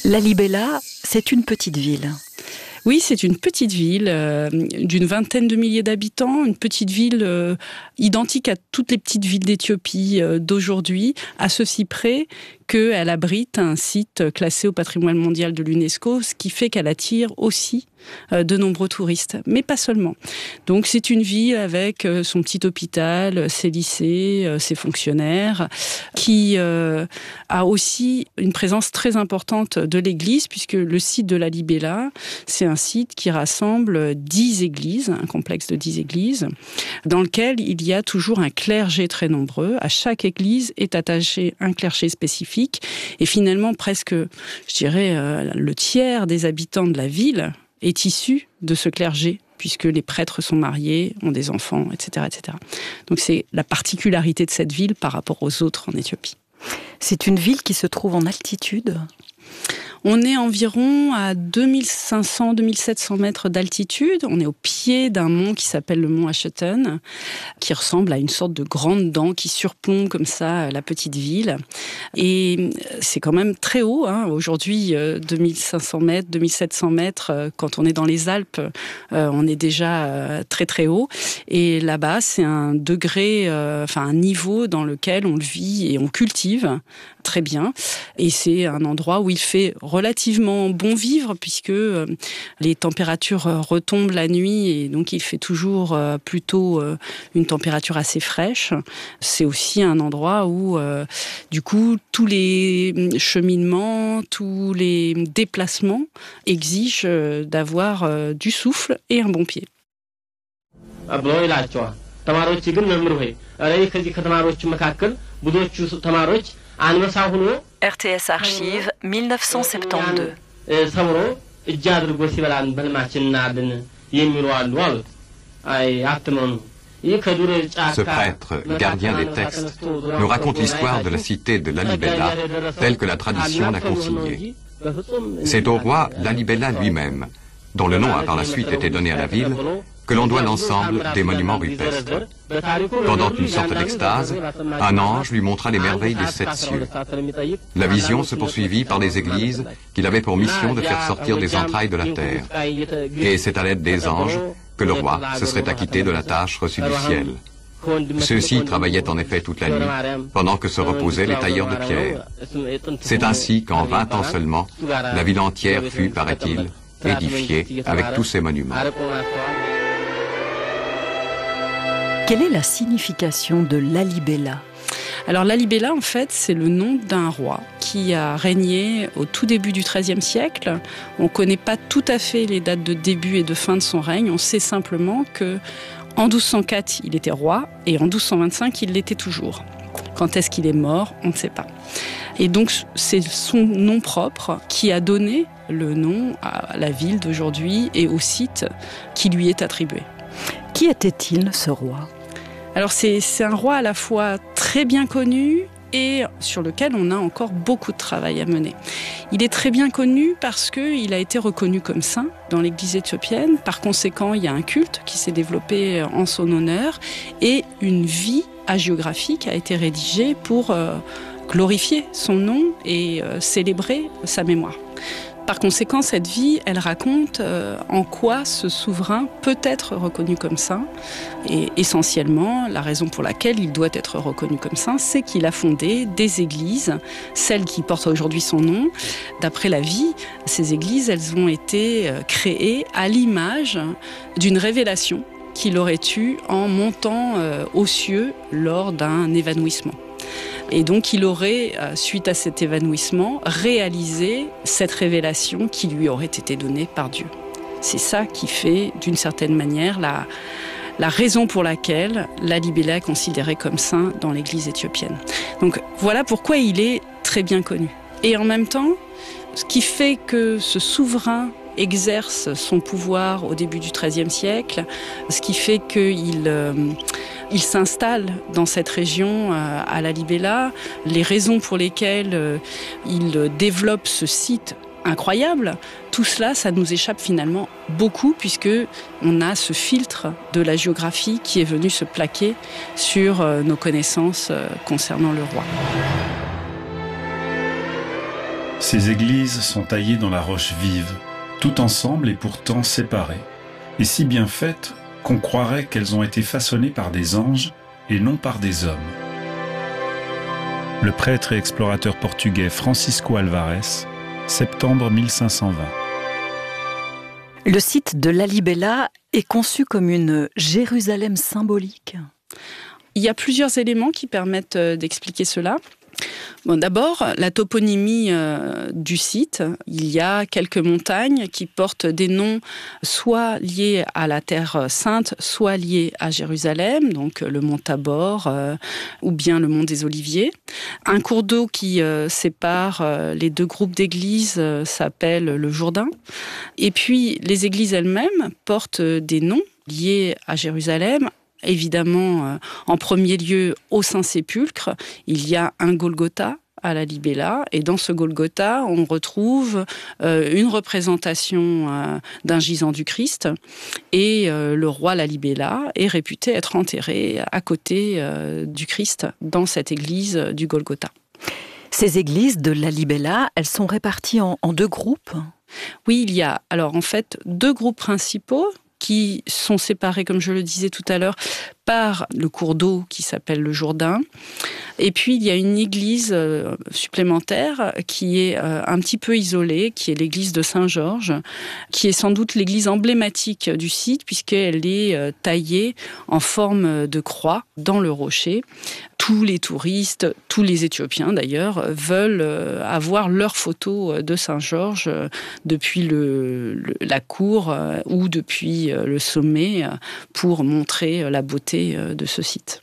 Lalibela, c'est une petite ville. Oui, c'est une petite ville d'une vingtaine de milliers d'habitants, une petite ville identique à toutes les petites villes d'Éthiopie d'aujourd'hui, à ceci près qu'elle abrite un site classé au patrimoine mondial de l'UNESCO, ce qui fait qu'elle attire aussi de nombreux touristes, mais pas seulement. Donc c'est une ville avec son petit hôpital, ses lycées, ses fonctionnaires, qui a aussi une présence très importante de l'église, puisque le site de Lalibela, c'est un site qui rassemble 10 églises, un complexe de 10 églises, dans lequel il y a toujours un clergé très nombreux. À chaque église est attaché un clergé spécifique, et finalement presque, je dirais, le tiers des habitants de la ville est issu de ce clergé, puisque les prêtres sont mariés, ont des enfants, etc., etc. Donc c'est la particularité de cette ville par rapport aux autres en Éthiopie. C'est une ville qui se trouve en altitude ? On est environ à 2500-2700 mètres d'altitude. On est au pied d'un mont qui s'appelle le mont Asheten, qui ressemble à une sorte de grande dent qui surplombe comme ça la petite ville. Et c'est quand même très haut, hein. Aujourd'hui, 2500 mètres, 2700 mètres, quand on est dans les Alpes, on est déjà très très haut. Et là-bas, c'est un degré, un niveau dans lequel on le vit et on cultive très bien. Et c'est un endroit où il fait relativement bon vivre, puisque les températures retombent la nuit et donc il fait toujours plutôt une température assez fraîche. C'est aussi un endroit où, du coup, tous les cheminements, tous les déplacements exigent d'avoir du souffle et un bon pied. RTS Archives, 1972. Ce prêtre, gardien des textes, nous raconte l'histoire de la cité de Lalibela telle que la tradition l'a consignée. C'est au roi Lalibela lui-même, dont le nom a par la suite été donné à la ville, que l'on doit l'ensemble des monuments rupestres. Pendant une sorte d'extase, un ange lui montra les merveilles des 7 cieux. La vision se poursuivit par les églises qu'il avait pour mission de faire sortir des entrailles de la terre. Et c'est à l'aide des anges que le roi se serait acquitté de la tâche reçue du ciel. Ceux-ci travaillaient en effet toute la nuit, pendant que se reposaient les tailleurs de pierre. C'est ainsi qu'en 20 ans seulement, la ville entière fut, paraît-il, édifiée avec tous ses monuments. Quelle est la signification de Lalibela ? Alors Lalibela, en fait, c'est le nom d'un roi qui a régné au tout début du XIIIe siècle. On ne connaît pas tout à fait les dates de début et de fin de son règne. On sait simplement qu'en 1204, il était roi et en 1225, il l'était toujours. Quand est-ce qu'il est mort ? On ne sait pas. Et donc, c'est son nom propre qui a donné le nom à la ville d'aujourd'hui et au site qui lui est attribué. Qui était-il, ce roi ? Alors c'est un roi à la fois très bien connu et sur lequel on a encore beaucoup de travail à mener. Il est très bien connu parce qu'il a été reconnu comme saint dans l'église éthiopienne. Par conséquent, il y a un culte qui s'est développé en son honneur et une vie hagiographique a été rédigée pour glorifier son nom et célébrer sa mémoire. Par conséquent, cette vie, elle raconte en quoi ce souverain peut être reconnu comme saint. Et essentiellement, la raison pour laquelle il doit être reconnu comme saint, c'est qu'il a fondé des églises, celles qui portent aujourd'hui son nom. D'après la vie, ces églises, elles ont été créées à l'image d'une révélation qu'il aurait eue en montant aux cieux lors d'un évanouissement. Et donc il aurait, suite à cet évanouissement, réalisé cette révélation qui lui aurait été donnée par Dieu. C'est ça qui fait, d'une certaine manière, la raison pour laquelle Lalibela est considéré comme saint dans l'église éthiopienne. Donc voilà pourquoi il est très bien connu. Et en même temps, ce qui fait que ce souverain exerce son pouvoir au début du XIIIe siècle, ce qui fait qu'il s'installe dans cette région à Lalibela, les raisons pour lesquelles il développe ce site incroyable, tout cela, ça nous échappe finalement beaucoup puisque on a ce filtre de la géographie qui est venu se plaquer sur nos connaissances concernant le roi. Ces églises sont taillées dans la roche vive, tout ensemble et pourtant séparées, et si bien faites qu'on croirait qu'elles ont été façonnées par des anges et non par des hommes. Le prêtre et explorateur portugais Francisco Alvarez, septembre 1520. Le site de Lalibela est conçu comme une Jérusalem symbolique. Il y a plusieurs éléments qui permettent d'expliquer cela. Bon, d'abord, la toponymie du site. Il y a quelques montagnes qui portent des noms soit liés à la Terre Sainte, soit liés à Jérusalem, donc le mont Tabor ou bien le mont des Oliviers. Un cours d'eau qui sépare les deux groupes d'églises s'appelle le Jourdain. Et puis, les églises elles-mêmes portent des noms liés à Jérusalem. Évidemment, en premier lieu, au Saint-Sépulcre, il y a un Golgotha à Lalibela, et dans ce Golgotha, on retrouve une représentation d'un gisant du Christ, et le roi Lalibela est réputé être enterré à côté du Christ dans cette église du Golgotha. Ces églises de Lalibela, elles sont réparties en deux groupes ? Oui, il y a alors en fait deux groupes principaux qui sont séparés, comme je le disais tout à l'heure, par le cours d'eau qui s'appelle le Jourdain. Et puis, il y a une église supplémentaire qui est un petit peu isolée, qui est l'église de Saint-Georges, qui est sans doute l'église emblématique du site, puisqu'elle est taillée en forme de croix dans le rocher. Tous les touristes, tous les Éthiopiens d'ailleurs, veulent avoir leur photo de Saint-Georges depuis la cour ou depuis le sommet pour montrer la beauté de ce site.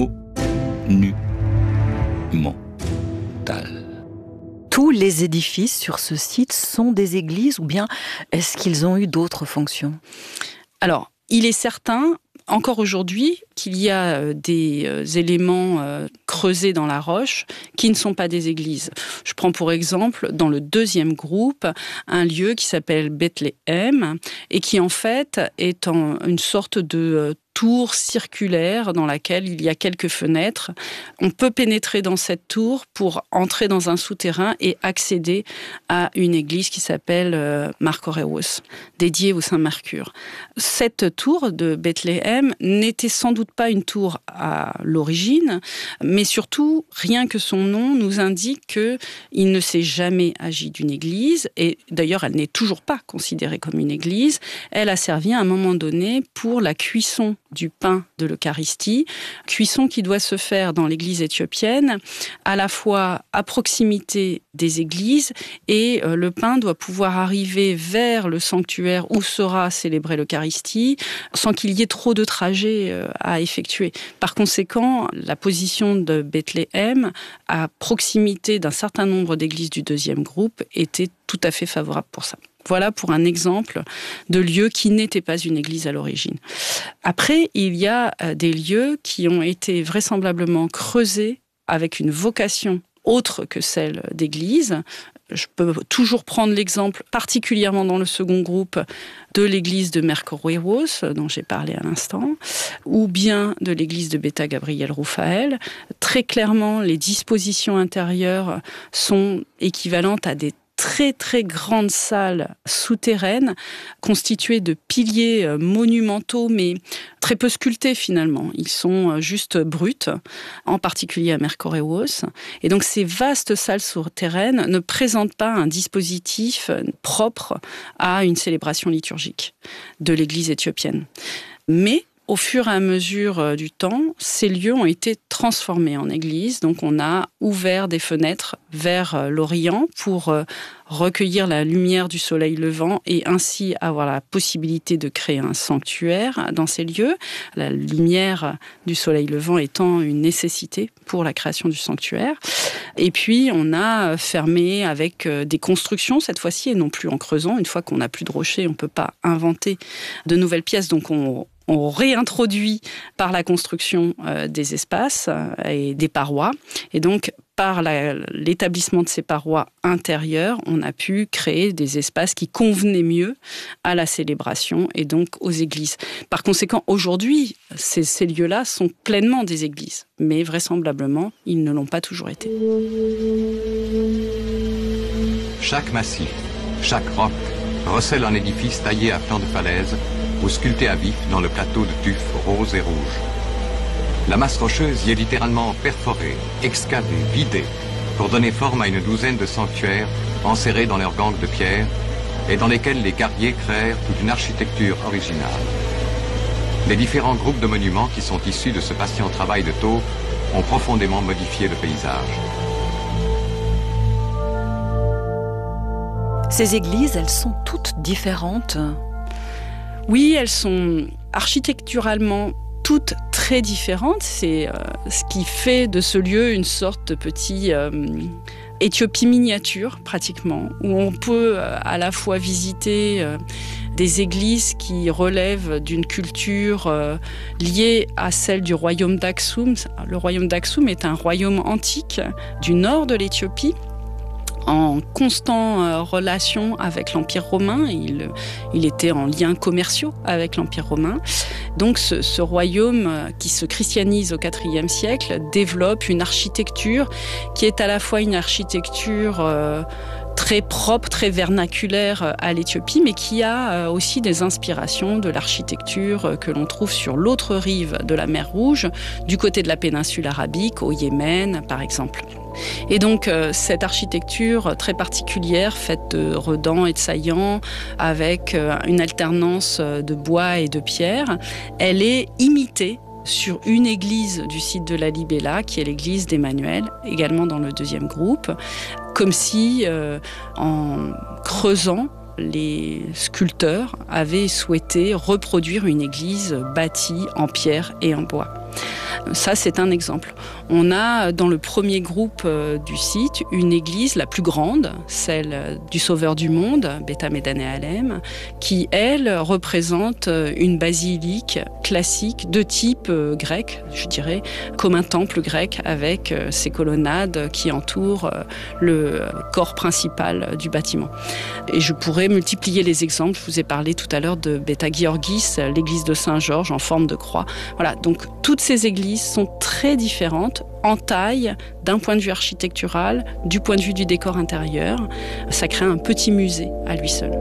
Monumental. Tous les édifices sur ce site sont des églises ou bien est-ce qu'ils ont eu d'autres fonctions ? Alors, il est certain, encore aujourd'hui, qu'il y a des éléments creusés dans la roche qui ne sont pas des églises. Je prends pour exemple, dans le deuxième groupe, un lieu qui s'appelle Bethléem et qui en fait est une sorte de tour circulaire dans laquelle il y a quelques fenêtres. On peut pénétrer dans cette tour pour entrer dans un souterrain et accéder à une église qui s'appelle Marcoreus, dédiée au Saint Mercure. Cette tour de Bethléem n'était sans doute pas une tour à l'origine, mais surtout, rien que son nom nous indique qu'il ne s'est jamais agi d'une église, et d'ailleurs, elle n'est toujours pas considérée comme une église. Elle a servi à un moment donné pour la cuisson du pain de l'Eucharistie, cuisson qui doit se faire dans l'église éthiopienne, à la fois à proximité des églises, et le pain doit pouvoir arriver vers le sanctuaire où sera célébrée l'Eucharistie, sans qu'il y ait trop de trajets à effectuer. Par conséquent, la position de Bethléem, à proximité d'un certain nombre d'églises du deuxième groupe, était tout à fait favorable pour ça. Voilà pour un exemple de lieu qui n'était pas une église à l'origine. Après, il y a des lieux qui ont été vraisemblablement creusés avec une vocation autre que celle d'église. Je peux toujours prendre l'exemple, particulièrement dans le second groupe, de l'église de Mercoreus, dont j'ai parlé à l'instant, ou bien de l'église de Beta Gabriel Raphaël. Très clairement, les dispositions intérieures sont équivalentes à des très très grandes salles souterraines constituées de piliers monumentaux mais très peu sculptés finalement. Ils sont juste bruts, en particulier à Mercoreus. Et donc ces vastes salles souterraines ne présentent pas un dispositif propre à une célébration liturgique de l'Église éthiopienne. Mais au fur et à mesure du temps, ces lieux ont été transformés en église. Donc on a ouvert des fenêtres vers l'Orient pour recueillir la lumière du soleil levant et ainsi avoir la possibilité de créer un sanctuaire dans ces lieux. La lumière du soleil levant étant une nécessité pour la création du sanctuaire. Et puis on a fermé avec des constructions cette fois-ci et non plus en creusant. Une fois qu'on n'a plus de rochers, on ne peut pas inventer de nouvelles pièces. Donc on réintroduit par la construction des espaces et des parois. Et donc, par l'établissement de ces parois intérieures, on a pu créer des espaces qui convenaient mieux à la célébration et donc aux églises. Par conséquent, aujourd'hui, ces lieux-là sont pleinement des églises. Mais vraisemblablement, ils ne l'ont pas toujours été. chaque massif, chaque roc, recèle un édifice taillé à flanc de falaise ou sculpté à vif dans le plateau de tuf rose et rouge. La masse rocheuse y est littéralement perforée, excavée, vidée, pour donner forme à une douzaine de sanctuaires enserrés dans leurs gangs de pierre et dans lesquels les guerriers créèrent toute une architecture originale. Les différents groupes de monuments qui sont issus de ce patient travail de taupe ont profondément modifié le paysage. Ces églises, elles sont toutes différentes. Oui, elles sont architecturalement toutes très différentes. C'est ce qui fait de ce lieu une sorte de petit Éthiopie miniature, pratiquement, où on peut à la fois visiter des églises qui relèvent d'une culture liée à celle du royaume d'Aksum. Le royaume d'Aksum est un royaume antique du nord de l'Éthiopie, en constante relation avec l'Empire romain. Il était en liens commerciaux avec l'Empire romain. Donc ce royaume qui se christianise au IVe siècle développe une architecture qui est à la fois une architecture très propre, très vernaculaire à l'Éthiopie, mais qui a aussi des inspirations de l'architecture que l'on trouve sur l'autre rive de la mer Rouge, du côté de la péninsule arabique, au Yémen par exemple. Et donc cette architecture très particulière, faite de redans et de saillants, avec une alternance de bois et de pierre, elle est imitée sur une église du site de la Libella, qui est l'église d'Emmanuel, également dans le deuxième groupe, comme si, en creusant, les sculpteurs avaient souhaité reproduire une église bâtie en pierre et en bois. Ça, c'est un exemple. On a dans le premier groupe du site une église la plus grande, celle du Sauveur du Monde, Beth Medanéalem, qui, elle, représente une basilique classique de type grec, je dirais, comme un temple grec avec ses colonnades qui entourent le corps principal du bâtiment. Et je pourrais multiplier les exemples. Je vous ai parlé tout à l'heure de Beth Georgis, l'église de Saint-Georges en forme de croix. Voilà, donc toutes ces églises sont très différentes en taille, d'un point de vue architectural, du point de vue du décor intérieur. Ça crée un petit musée à lui seul.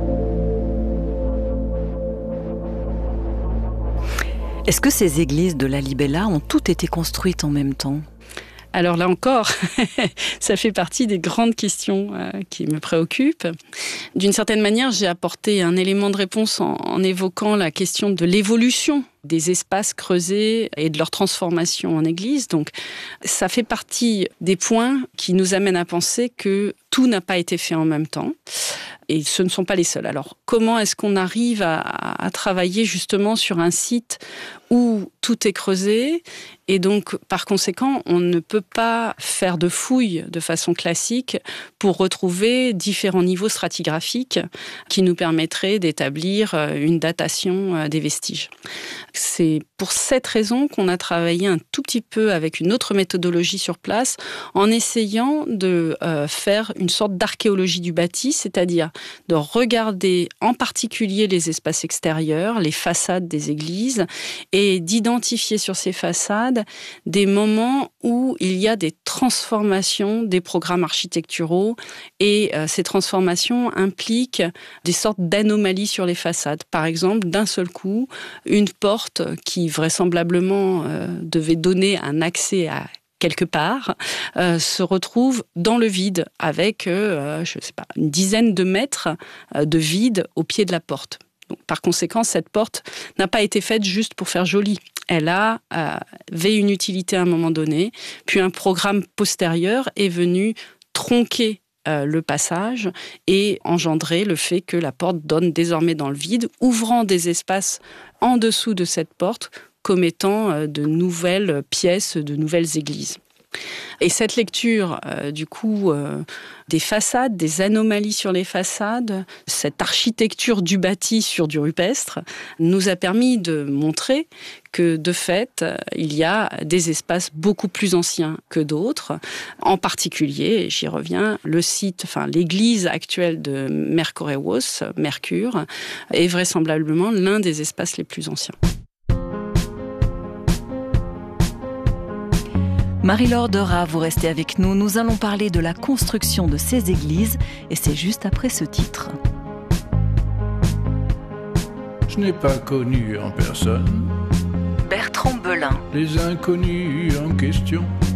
Est-ce que ces églises de la Libella ont toutes été construites en même temps ? Alors là encore, ça fait partie des grandes questions qui me préoccupent. D'une certaine manière, j'ai apporté un élément de réponse en évoquant la question de l'évolution des espaces creusés et de leur transformation en église. Donc, ça fait partie des points qui nous amènent à penser que tout n'a pas été fait en même temps. Et ce ne sont pas les seuls. Alors, comment est-ce qu'on arrive à travailler justement sur un site où tout est creusé et donc, par conséquent, on ne peut pas faire de fouilles de façon classique pour retrouver différents niveaux stratigraphiques qui nous permettraient d'établir une datation des vestiges. C'est pour cette raison qu'on a travaillé un tout petit peu avec une autre méthodologie sur place en essayant de faire une sorte d'archéologie du bâti, c'est-à-dire de regarder en particulier les espaces extérieurs, les façades des églises et d'identifier sur ces façades des moments où il y a des transformations des programmes architecturaux et ces transformations impliquent des sortes d'anomalies sur les façades. Par exemple, d'un seul coup, une porte qui vraisemblablement devait donner un accès à quelque part, se retrouve dans le vide avec, je sais pas, une dizaine de mètres de vide au pied de la porte. Donc, par conséquent, cette porte n'a pas été faite juste pour faire joli. Elle avait une utilité à un moment donné, puis un programme postérieur est venu tronquer le passage et engendrer le fait que la porte donne désormais dans le vide, ouvrant des espaces en dessous de cette porte comme étant de nouvelles pièces, de nouvelles églises. Et cette lecture, des façades, des anomalies sur les façades, cette architecture du bâti sur du rupestre, nous a permis de montrer que, de fait, il y a des espaces beaucoup plus anciens que d'autres. En particulier, et j'y reviens, l'église actuelle de Mercoréos, Mercure, est vraisemblablement l'un des espaces les plus anciens. Marie-Laure Derat, vous restez avec nous. Nous allons parler de la construction de ces églises et c'est juste après ce titre. Je n'ai pas connu en personne Bertrand Belin. les inconnus en question.